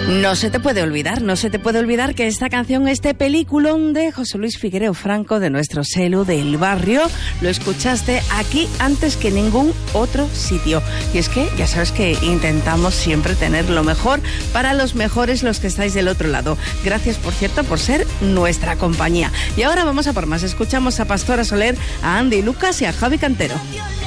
No se te puede olvidar que esta canción, este peliculón de José Luis Figuereo Franco, de nuestro Selu del barrio, lo escuchaste aquí antes que en ningún otro sitio. Y es que ya sabes que intentamos siempre tener lo mejor para los mejores, los que estáis del otro lado. Gracias, por cierto, por ser nuestra compañía. Y ahora vamos a por más. Escuchamos a Pastora Soler, a Andy Lucas y a Javi Cantero.